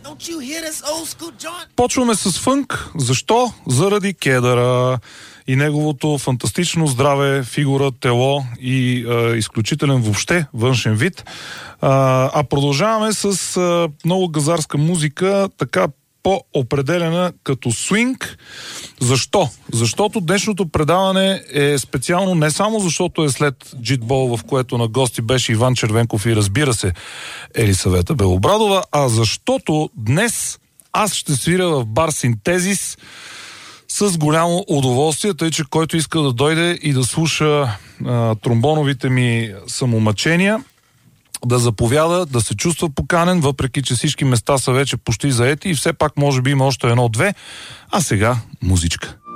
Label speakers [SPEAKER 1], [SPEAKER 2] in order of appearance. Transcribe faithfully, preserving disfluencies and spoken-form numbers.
[SPEAKER 1] Почваме с фънк. Защо? Заради кедъра и неговото фантастично здраве, фигура, тело и а, изключителен въобще външен вид. А, а продължаваме с а, много газарска музика, така по-определена като свинг. Защо? Защото днешното предаване е специално не само защото е след джитбол, в което на гости беше Иван Червенков и, разбира се, Елисавета Белобрадова, а защото днес аз ще свиря в бар Синтезис с голямо удоволствие, тъй че който иска да дойде и да слуша а, тромбоновите ми самомъчения, да заповяда, да се чувства поканен, въпреки че всички места са вече почти заети и все пак може би има още едно-две. А сега музичка.